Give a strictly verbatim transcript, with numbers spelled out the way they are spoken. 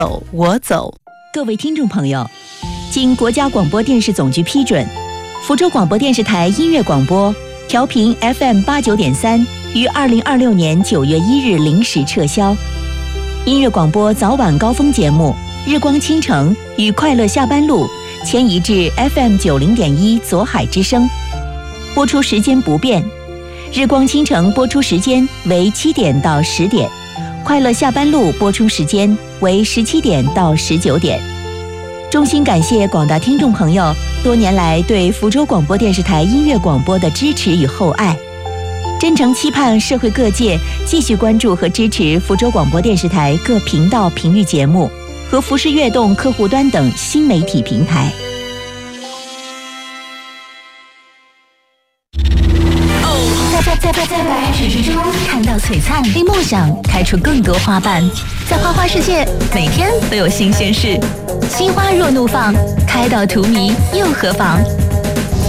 走我走。各位听众朋友，经国家广播电视总局批准，福州广播电视台音乐广播调频 F M 八九点三于二零二六年九月一日零时撤销。音乐广播早晚高峰节目《日光倾城》与《快乐下班路》迁移至 F M 九零点一左海之声，播出时间不变。日光倾城播出时间为七点到十点，快乐下班路播出时间为十七点到十九点。衷心感谢广大听众朋友多年来对福州广播电视台音乐广播的支持与厚爱，真诚期盼社会各界继续关注和支持福州广播电视台各频道频率节目和福视悦动客户端等新媒体平台。在在在白雪之中看到璀璨，为梦想开出更多花瓣。在花花世界，每天都有新鲜事。心花若怒放，开到荼蘼又何妨？